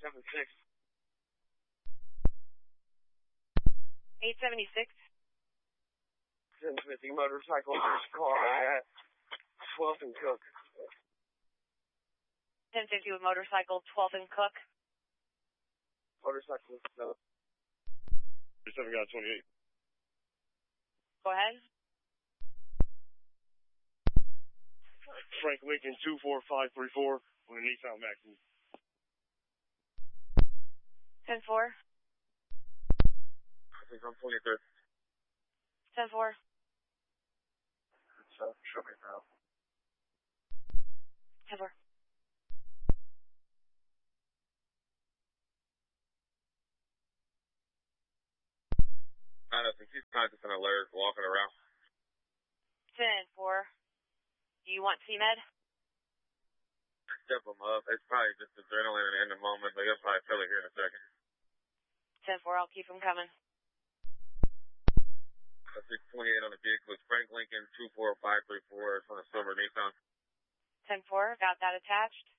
876. 876. 1050 motorcycle first car at 12th and Cook. 1050 with motorcycle, 12th and Cook. Motorcycle, no. 37 got 28. Go ahead. Frank Lincoln 24534 on a Nissan Maxima. 10-4. I think I'm 23rd. 10-4. Show me now. 10-4. I don't think she's conscious and alert, walking around. 10-4. Do you want CMed? Step them up. It's probably just adrenaline in the moment, but you'll probably feel it here in a second. 10-4, I'll keep them coming. 628 on the vehicle. It's Frank Lincoln 24534. It's on a silver Nissan. 10-4, got that attached.